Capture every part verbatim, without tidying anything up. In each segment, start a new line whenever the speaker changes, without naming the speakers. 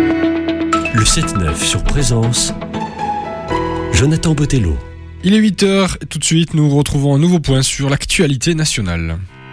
Le sept neuf sur Présence, Jonathan Botello.
Il est huit heures et tout de suite nous retrouvons un nouveau point sur l'actualité nationale.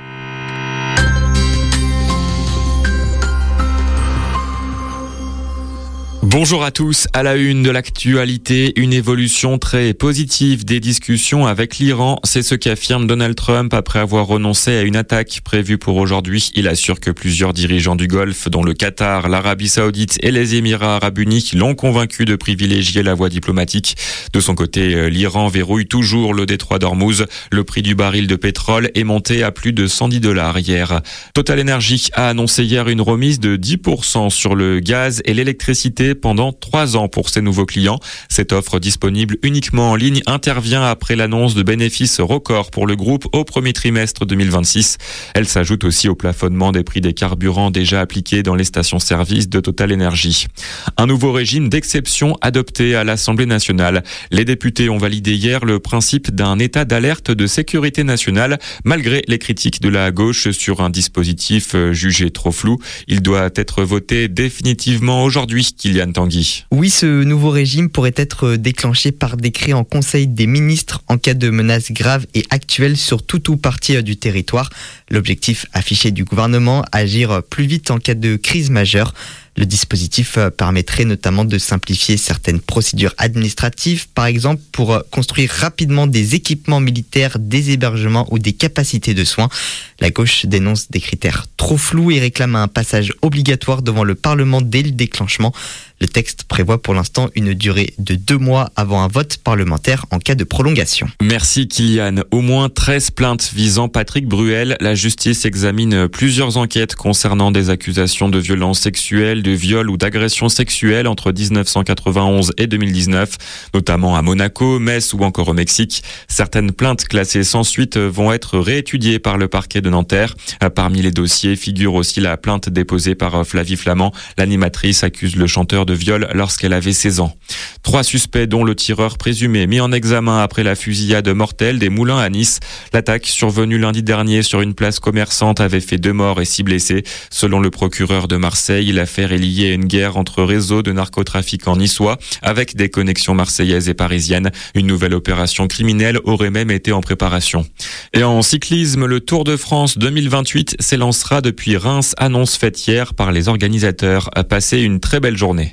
Bonjour à tous, à la une de l'actualité, une évolution très positive des discussions avec l'Iran. C'est ce qu'affirme Donald Trump après avoir renoncé à une attaque prévue pour aujourd'hui. Il assure que plusieurs dirigeants du Golfe, dont le Qatar, l'Arabie Saoudite et les Émirats Arabes Unis, l'ont convaincu de privilégier la voie diplomatique. De son côté, l'Iran verrouille toujours le détroit d'Ormuz. Le prix du baril de pétrole est monté à plus de cent dix dollars hier. Total Energy a annoncé hier une remise de dix pour cent sur le gaz et l'électricité pendant trois ans pour ses nouveaux clients. Cette offre disponible uniquement en ligne intervient après l'annonce de bénéfices records pour le groupe au premier trimestre deux mille vingt-six. Elle s'ajoute aussi au plafonnement des prix des carburants déjà appliqués dans les stations-service de Total Energy. Un nouveau régime d'exception adopté à l'Assemblée nationale. Les députés ont validé hier le principe d'un état d'alerte de sécurité nationale, malgré les critiques de la gauche sur un dispositif jugé trop flou. Il doit être voté définitivement aujourd'hui, Kylian Tanguy.
Oui, ce nouveau régime pourrait être déclenché par décret en Conseil des ministres en cas de menaces graves et actuelles sur tout ou partie du territoire. L'objectif affiché du gouvernement, agir plus vite en cas de crise majeure. Le dispositif permettrait notamment de simplifier certaines procédures administratives, par exemple pour construire rapidement des équipements militaires, des hébergements ou des capacités de soins. La gauche dénonce des critères trop flous et réclame un passage obligatoire devant le Parlement dès le déclenchement. Le texte prévoit pour l'instant une durée de deux mois avant un vote parlementaire en cas de prolongation.
Merci Kylian. Au moins treize plaintes visant Patrick Bruel. La justice examine plusieurs enquêtes concernant des accusations de violences sexuelles, de viol ou d'agression sexuelle entre dix-neuf cent quatre-vingt-onze et deux mille dix-neuf, notamment à Monaco, Metz ou encore au Mexique. Certaines plaintes classées sans suite vont être réétudiées par le parquet de Nanterre. Parmi les dossiers figure aussi la plainte déposée par Flavie Flament. L'animatrice accuse le chanteur de viol lorsqu'elle avait seize ans. Trois suspects, dont le tireur présumé mis en examen après la fusillade mortelle des Moulins à Nice. L'attaque survenue lundi dernier sur une place commerçante avait fait deux morts et six blessés. Selon le procureur de Marseille, l'affaire est liée à une guerre entre réseaux de narcotrafiquants niçois avec des connexions marseillaises et parisiennes. Une nouvelle opération criminelle aurait même été en préparation. Et en cyclisme, le Tour de France deux mille vingt-huit s'élancera depuis Reims, annonce faite hier par les organisateurs. Passez une très belle journée.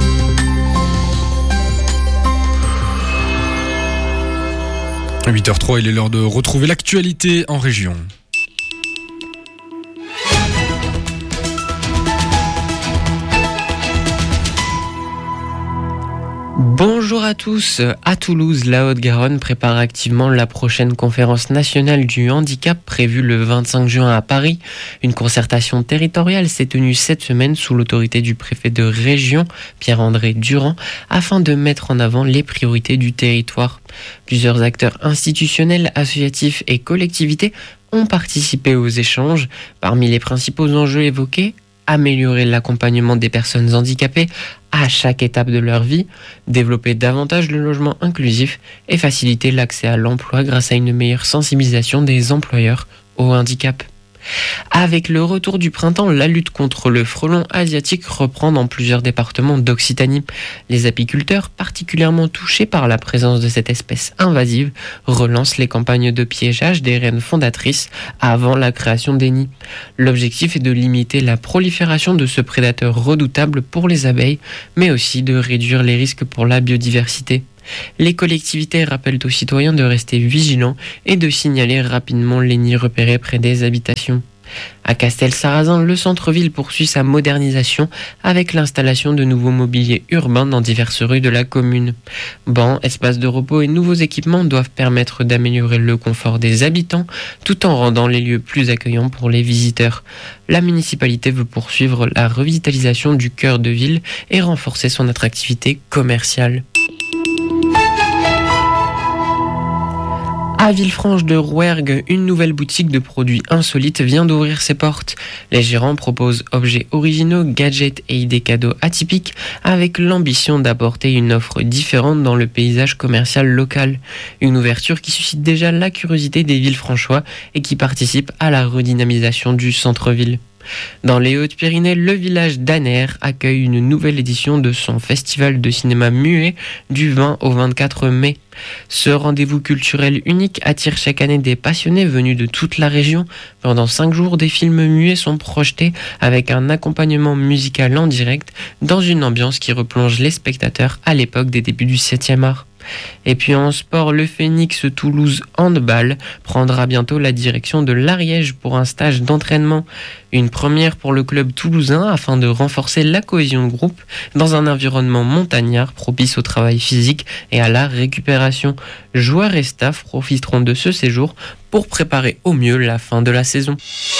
huit heures zéro trois, il est l'heure de retrouver l'actualité en région.
Bonjour à tous. À Toulouse, la Haute-Garonne prépare activement la prochaine conférence nationale du handicap prévue le vingt-cinq juin à Paris. Une concertation territoriale s'est tenue cette semaine sous l'autorité du préfet de région, Pierre-André Durand, afin de mettre en avant les priorités du territoire. Plusieurs acteurs institutionnels, associatifs et collectivités ont participé aux échanges. Parmi les principaux enjeux évoqués, améliorer l'accompagnement des personnes handicapées à chaque étape de leur vie, développer davantage le logement inclusif et faciliter l'accès à l'emploi grâce à une meilleure sensibilisation des employeurs au handicap. Avec le retour du printemps, la lutte contre le frelon asiatique reprend dans plusieurs départements d'Occitanie. Les apiculteurs, particulièrement touchés par la présence de cette espèce invasive, relancent les campagnes de piégeage des reines fondatrices avant la création des nids. L'objectif est de limiter la prolifération de ce prédateur redoutable pour les abeilles, mais aussi de réduire les risques pour la biodiversité. Les collectivités rappellent aux citoyens de rester vigilants et de signaler rapidement les nids repérés près des habitations. À Castelsarrasin, le centre-ville poursuit sa modernisation avec l'installation de nouveaux mobiliers urbains dans diverses rues de la commune. Bancs, espaces de repos et nouveaux équipements doivent permettre d'améliorer le confort des habitants tout en rendant les lieux plus accueillants pour les visiteurs. La municipalité veut poursuivre la revitalisation du cœur de ville et renforcer son attractivité commerciale. À Villefranche de Rouergue, une nouvelle boutique de produits insolites vient d'ouvrir ses portes. Les gérants proposent objets originaux, gadgets et idées cadeaux atypiques avec l'ambition d'apporter une offre différente dans le paysage commercial local. Une ouverture qui suscite déjà la curiosité des Villefranchois et qui participe à la redynamisation du centre-ville. Dans les Hautes-Pyrénées, le village d'Aner accueille une nouvelle édition de son festival de cinéma muet du vingt au vingt-quatre mai. Ce rendez-vous culturel unique attire chaque année des passionnés venus de toute la région. Pendant cinq jours, des films muets sont projetés avec un accompagnement musical en direct dans une ambiance qui replonge les spectateurs à l'époque des débuts du septième art. Et puis en sport, le Phoenix Toulouse Handball prendra bientôt la direction de l'Ariège pour un stage d'entraînement. Une première pour le club toulousain afin de renforcer la cohésion de groupe dans un environnement montagnard propice au travail physique et à la récupération. Joueurs et staff profiteront de ce séjour pour préparer au mieux la fin de la saison.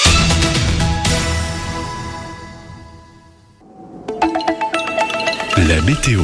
La météo.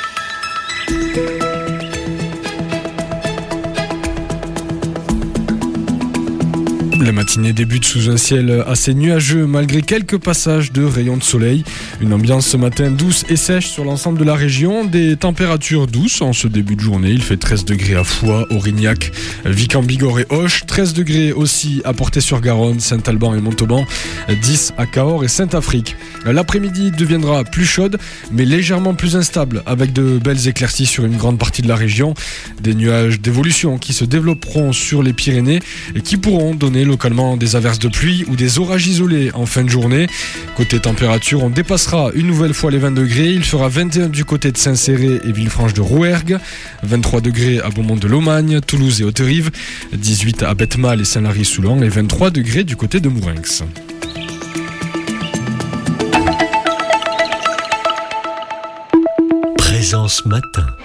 La matinée débute sous un ciel assez nuageux malgré quelques passages de rayons de soleil. Une ambiance ce matin douce et sèche sur l'ensemble de la région. Des températures douces en ce début de journée. Il fait treize degrés à Foix, Aurignac, Vic en Bigorre et Auch. treize degrés aussi à Portet-sur-Garonne, Saint-Alban et Montauban. dix à Cahors et Saint-Afrique. L'après-midi deviendra plus chaude mais légèrement plus instable avec de belles éclaircies sur une grande partie de la région. Des nuages d'évolution qui se développeront sur les Pyrénées et qui pourront donner localement des averses de pluie ou des orages isolés en fin de journée. Côté température, on dépassera une nouvelle fois les vingt degrés. Il fera vingt et un du côté de Saint-Céré et Villefranche de Rouergue, vingt-trois degrés à Beaumont de Lomagne, Toulouse et Haute-Rive, dix-huit à Bettemal et Saint-Lary-Soulan et vingt-trois degrés du côté de Mourenx.
Présence matin.